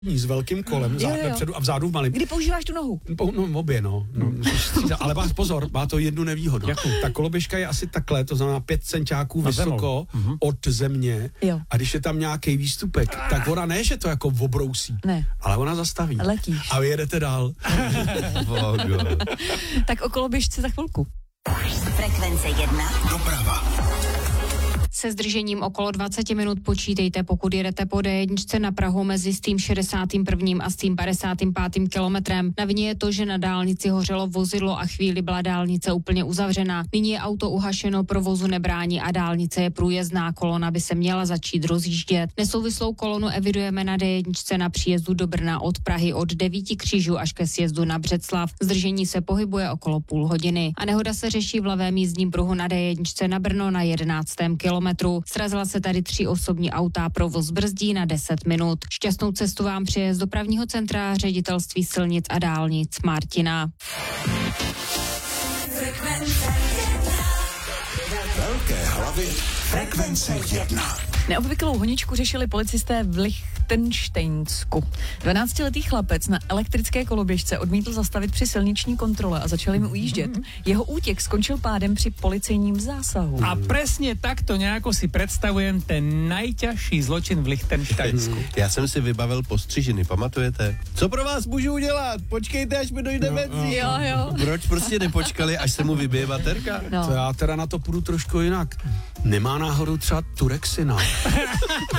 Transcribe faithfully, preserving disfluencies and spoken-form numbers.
s velkým kolem, jo, jo. vepředu a vzadu v malým. Kdy používáš tu nohu? No, obě, no. no ale má pozor, má to jednu nevýhodu. Jakou? Ta koloběžka je asi takhle, to znamená pět centiáků vysoko uh-huh. od země. Jo. A když je tam nějaký výstupek, tak ona ne, že to jako obrousí, ne. ale ona zastaví. Letíš. A vy jedete dál. Tak o koloběžce za chvilku. Frekvence jedna. Doprava. Se zdržením okolo dvacet minut počítejte, pokud jedete po dé jedna na Prahu mezi s tím šedesátým prvním a s tím padesátým pátým kilometrem. Na vině je to, že na dálnici hořelo vozidlo a chvíli byla dálnice úplně uzavřená. Nyní je auto uhašeno, provozu nebrání a dálnice je průjezdná, kolona by se měla začít rozjíždět. Nesouvislou kolonu evidujeme na dé jedna na příjezdu do Brna od Prahy od devíti křížů až ke sjezdu na Břeclav. Zdržení se pohybuje okolo půl hodiny. A nehoda se řeší v levém jízdním pruhu na dé jedna na Brno na jedenáctém kilometru. Srazila se tady tři osobní auta, provoz brzdí na deset minut. Šťastnou cestu vám přeje z dopravního centra Ředitelství silnic a dálnic Martina. Velké hlavy Frekvence jedna. Neobvyklou honičku řešili policisté v Lichtenštejnsku. dvanáctiletý chlapec na elektrické koloběžce odmítl zastavit při silniční kontrole a začali mu ujíždět. Jeho útěk skončil pádem při policejním zásahu. A presne takto nejako si predstavujem ten najťažší zločin v Lichtenštejnsku. Já jsem si vybavil postřižiny, pamatujete? Co pro vás můžu udělat? Počkejte, až mi dojde benzín. Jo, jo. Proč prostě nepočkali, až se mu vybije baterka? No. To já teda na to půjdu trošku jinak. Nemá náhodou třeba Turexina.